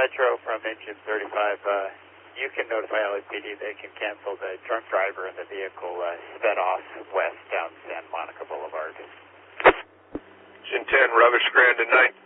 Metro from engine 35. You can notify LAPD they can cancel the drunk driver and the vehicle sped off west down Santa Monica Boulevard. Engine 10, Rubbish Grand, good night.